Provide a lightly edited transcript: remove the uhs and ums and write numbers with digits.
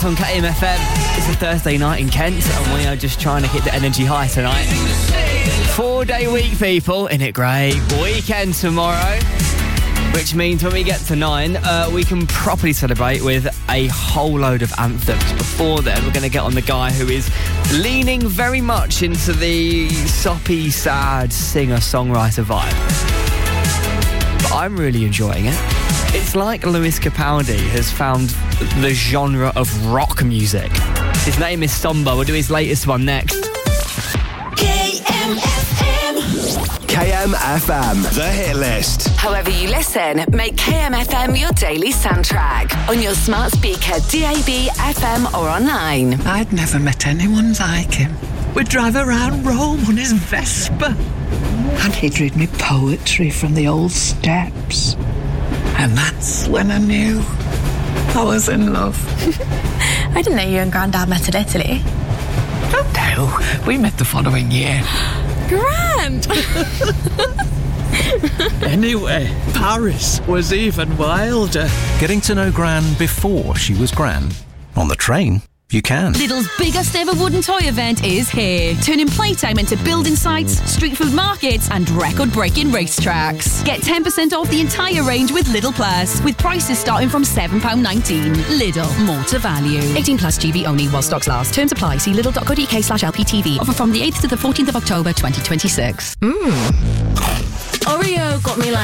Dance on KMFM. It's a Thursday night in Kent and we are just trying to hit the energy high tonight. 4-day week, people. Isn't it great? Weekend tomorrow. Which means when we get to 9, we can properly celebrate with a whole load of anthems. Before then, we're going to get on the guy who is leaning very much into the soppy, sad singer-songwriter vibe. But I'm really enjoying it. It's like Lewis Capaldi has found the genre of rock music. His name is Somba. We'll do his latest one next. KMFM, the hit list. However you listen, make KMFM your daily soundtrack. On your smart speaker, DAB, FM or online. I'd never met anyone like him. We'd drive around Rome on his Vespa. And he'd read me poetry from the old steps. And that's when I knew I was in love. I didn't know you and Grandad met in Italy. Oh no, we met the following year. Grand! Anyway, Paris was even wilder. Getting to know Gran before she was Gran. On the train, you can. Lidl's biggest ever wooden toy event is here, turning playtime into building sites, street food markets and record-breaking racetracks. Get 10% off the entire range with Lidl Plus, with prices starting from £7.19. Lidl, more to value. 18 plus GB only while stocks last. Terms apply. See lidl.co.uk/LPTV. Offer from the 8th to the 14th of October 2026. Oreo got me like